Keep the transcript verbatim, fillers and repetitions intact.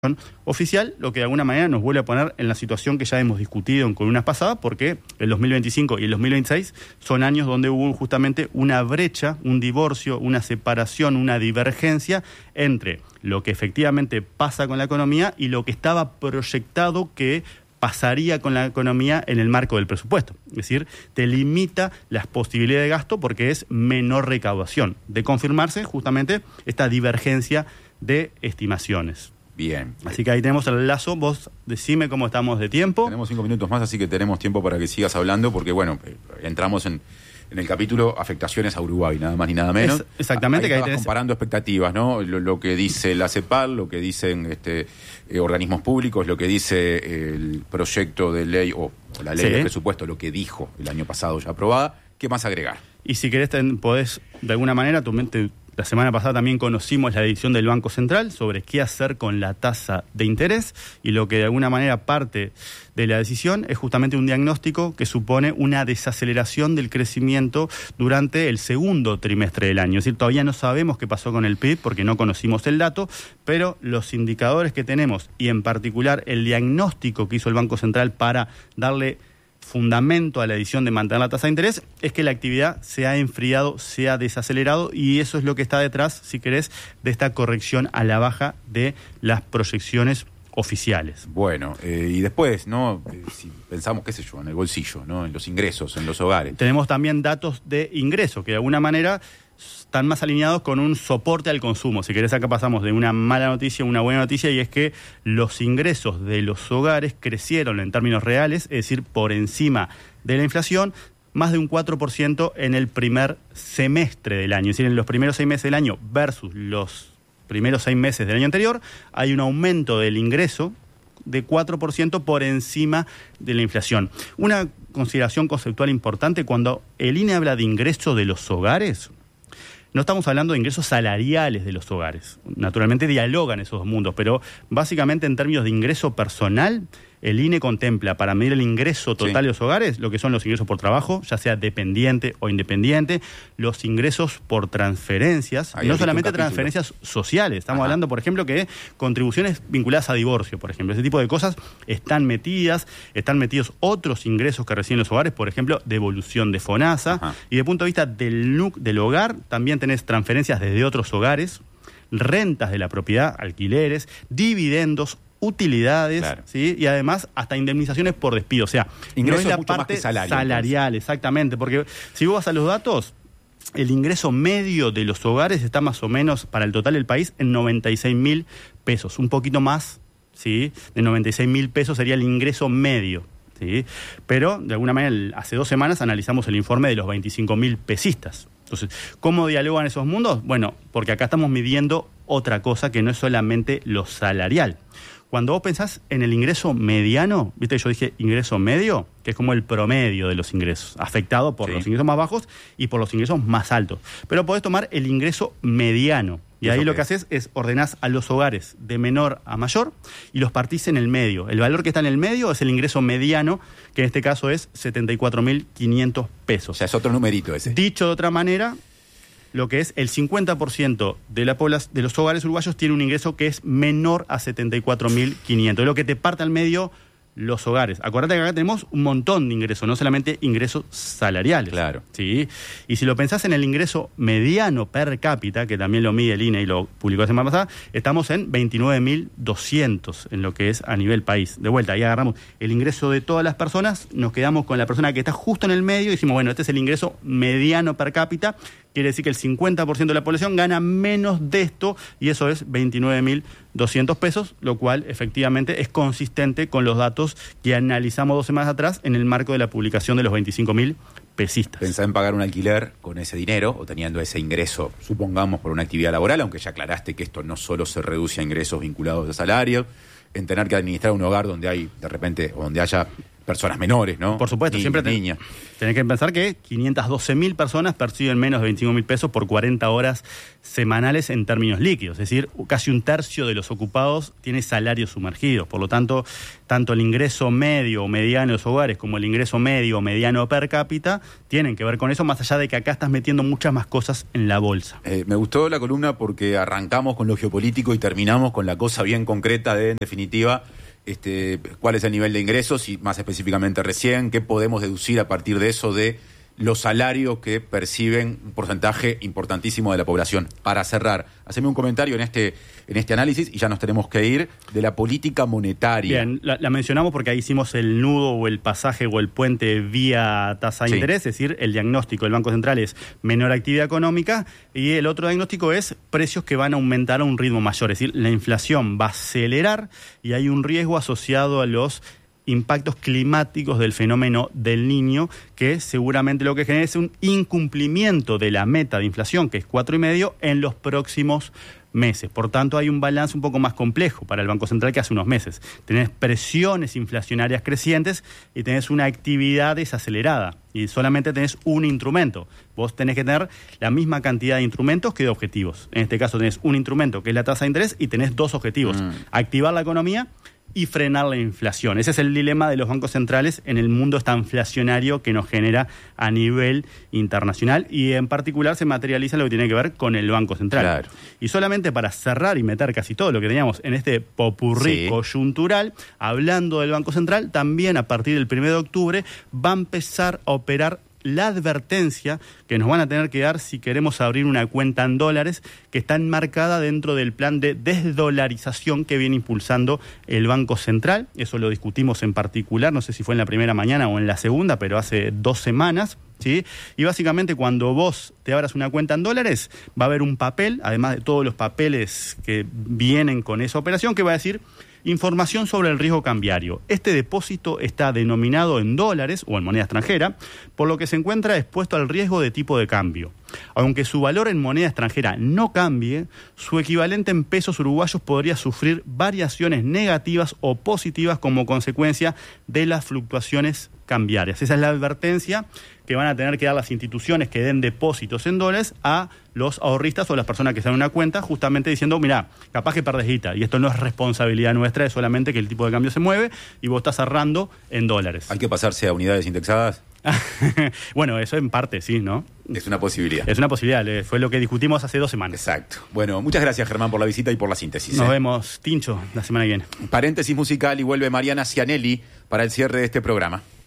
oficial, lo que de alguna manera nos vuelve a poner en la situación que ya hemos discutido en columnas pasadas, porque el dos mil veinticinco y el dos mil veintiséis son años donde hubo justamente una brecha, un divorcio, una separación, una divergencia entre lo que efectivamente pasa con la economía y lo que estaba proyectado que pasaría con la economía en el marco del presupuesto. Es decir, te limita las posibilidades de gasto porque es menor recaudación. De confirmarse justamente esta divergencia de estimaciones. Bien. Así que ahí tenemos el lazo. Vos decime cómo estamos de tiempo. Tenemos cinco minutos más, así que tenemos tiempo para que sigas hablando, porque bueno, entramos en, en el capítulo afectaciones a Uruguay, nada más ni nada menos. Es exactamente. Ahí que ahí tenés... comparando expectativas, ¿no? Lo, lo que dice la CEPAL, lo que dicen este, eh, organismos públicos, lo que dice el proyecto de ley o, o la ley sí. de presupuesto, lo que dijo el año pasado ya aprobada. ¿Qué más agregar? Y si querés, ten, podés, de alguna manera, tu mente... La semana pasada también conocimos la decisión del Banco Central sobre qué hacer con la tasa de interés, y lo que de alguna manera parte de la decisión es justamente un diagnóstico que supone una desaceleración del crecimiento durante el segundo trimestre del año. Es decir, todavía no sabemos qué pasó con el P I B porque no conocimos el dato, pero los indicadores que tenemos y en particular el diagnóstico que hizo el Banco Central para darle fundamento a la decisión de mantener la tasa de interés es que la actividad se ha enfriado, se ha desacelerado, y eso es lo que está detrás, si querés, de esta corrección a la baja de las proyecciones oficiales. Bueno, eh, y después, ¿no? Eh, si pensamos, qué sé yo, en el bolsillo, ¿no? En los ingresos, en los hogares. Tenemos también datos de ingreso que de alguna manera están más alineados con un soporte al consumo. Si querés, acá pasamos de una mala noticia a una buena noticia, y es que los ingresos de los hogares crecieron en términos reales, es decir, por encima de la inflación, más de un cuatro por ciento en el primer semestre del año. Es decir, en los primeros seis meses del año versus los primeros seis meses del año anterior, hay un aumento del ingreso de cuatro por ciento por encima de la inflación. Una consideración conceptual importante: cuando el I N E habla de ingreso de los hogares, no estamos hablando de ingresos salariales de los hogares. Naturalmente dialogan esos dos mundos, pero básicamente en términos de ingreso personal, el I N E contempla para medir el ingreso total sí. de los hogares lo que son los ingresos por trabajo, ya sea dependiente o independiente, los ingresos por transferencias, y no solamente transferencias sociales. Estamos Ajá. hablando, por ejemplo, que contribuciones vinculadas a divorcio, por ejemplo. Ese tipo de cosas están metidas, están metidos otros ingresos que reciben los hogares, por ejemplo, devolución de FONASA. Ajá. Y desde el punto de vista del N U C del hogar, también tenés transferencias desde otros hogares, rentas de la propiedad, alquileres, dividendos, utilidades, claro. ¿sí? Y además hasta indemnizaciones por despido. O sea, ingresos no es la mucho parte más que salario, salarial, entonces. Exactamente, porque si vos vas a los datos, el ingreso medio de los hogares está más o menos para el total del país en noventa y seis mil pesos, un poquito más, ¿sí? De noventa y seis mil pesos sería el ingreso medio, ¿sí? Pero de alguna manera hace dos semanas analizamos el informe de los veinticinco mil pesistas. Entonces, ¿cómo dialogan esos mundos? Bueno, porque acá estamos midiendo otra cosa que no es solamente lo salarial. Cuando vos pensás en el ingreso mediano, viste que yo dije ingreso medio, que es como el promedio de los ingresos, afectado por sí. los ingresos más bajos y por los ingresos más altos. Pero podés tomar el ingreso mediano, y ahí lo que haces es ordenás a los hogares de menor a mayor y los partís en el medio. El valor que está en el medio es el ingreso mediano, que en este caso es setenta y cuatro mil quinientos pesos. O sea, es otro numerito ese. Dicho de otra manera, lo que es el cincuenta por ciento de, la población, de los hogares uruguayos tiene un ingreso que es menor a setenta y cuatro mil quinientos. Es lo que te parte al medio los hogares. Acuérdate que acá tenemos un montón de ingresos, no solamente ingresos salariales. Claro. ¿Sí? Y si lo pensás en el ingreso mediano per cápita, que también lo mide el I N E y lo publicó la semana pasada, estamos en veintinueve mil doscientos en lo que es a nivel país. De vuelta, ahí agarramos el ingreso de todas las personas, nos quedamos con la persona que está justo en el medio y decimos, bueno, este es el ingreso mediano per cápita. Quiere decir que el cincuenta por ciento de la población gana menos de esto, y eso es veintinueve mil doscientos pesos, lo cual efectivamente es consistente con los datos que analizamos dos semanas atrás en el marco de la publicación de los veinticinco mil pesistas. ¿Pensá en pagar un alquiler con ese dinero o teniendo ese ingreso, supongamos, por una actividad laboral, aunque ya aclaraste que esto no solo se reduce a ingresos vinculados a salario, en tener que administrar un hogar donde hay, de repente, o donde haya personas menores, ¿no? Por supuesto, Ni, siempre ten, niñas. Tenés que pensar que quinientas doce mil personas perciben menos de veinticinco mil pesos por cuarenta horas semanales en términos líquidos. Es decir, casi un tercio de los ocupados tiene salarios sumergidos. Por lo tanto, tanto el ingreso medio o mediano de los hogares como el ingreso medio o mediano per cápita tienen que ver con eso, más allá de que acá estás metiendo muchas más cosas en la bolsa. Eh, me gustó la columna porque arrancamos con lo geopolítico y terminamos con la cosa bien concreta de, en definitiva, Este, cuál es el nivel de ingresos y más específicamente recién, qué podemos deducir a partir de eso de los salarios que perciben un porcentaje importantísimo de la población. Para cerrar, haceme un comentario en este, en este análisis y ya nos tenemos que ir de la política monetaria. Bien, la, la mencionamos porque ahí hicimos el nudo o el pasaje o el puente vía tasa de Sí. interés, es decir, el diagnóstico del Banco Central es menor actividad económica y el otro diagnóstico es precios que van a aumentar a un ritmo mayor, es decir, la inflación va a acelerar y hay un riesgo asociado a los impactos climáticos del fenómeno del Niño, que seguramente lo que genera es un incumplimiento de la meta de inflación, que es cuatro y medio, en los próximos meses. Por tanto, hay un balance un poco más complejo para el Banco Central que hace unos meses. Tenés presiones inflacionarias crecientes y tenés una actividad desacelerada. Y solamente tenés un instrumento. Vos tenés que tener la misma cantidad de instrumentos que de objetivos. En este caso tenés un instrumento que es la tasa de interés y tenés dos objetivos. Mm. Activar la economía y frenar la inflación. Ese es el dilema de los bancos centrales en el mundo tan inflacionario que nos genera a nivel internacional y en particular se materializa lo que tiene que ver con el Banco Central. Claro. Y solamente para cerrar y meter casi todo lo que teníamos en este popurrí sí. coyuntural, hablando del Banco Central, también a partir del primero de octubre va a empezar a operar la advertencia que nos van a tener que dar si queremos abrir una cuenta en dólares, que está enmarcada dentro del plan de desdolarización que viene impulsando el Banco Central. Eso lo discutimos en particular, no sé si fue en la primera mañana o en la segunda, pero hace dos semanas. ¿Sí? Y básicamente cuando vos te abras una cuenta en dólares, va a haber un papel, además de todos los papeles que vienen con esa operación, que va a decir información sobre el riesgo cambiario. Este depósito está denominado en dólares o en moneda extranjera, por lo que se encuentra expuesto al riesgo de tipo de cambio. Aunque su valor en moneda extranjera no cambie, su equivalente en pesos uruguayos podría sufrir variaciones negativas o positivas como consecuencia de las fluctuaciones cambiarias. Esa es la advertencia que van a tener que dar las instituciones que den depósitos en dólares a los ahorristas o las personas que se dan una cuenta, justamente diciendo, mira, capaz que perdés guita, y esto no es responsabilidad nuestra, es solamente que el tipo de cambio se mueve y vos estás ahorrando en dólares. ¿Hay que pasarse a unidades indexadas? Bueno, eso en parte sí, ¿no? Es una posibilidad. Es una posibilidad, fue lo que discutimos hace dos semanas. Exacto. Bueno, muchas gracias, Germán, por la visita y por la síntesis. Nos ¿eh? vemos, Tincho, la semana que viene. Paréntesis musical y vuelve Mariana Cianelli para el cierre de este programa.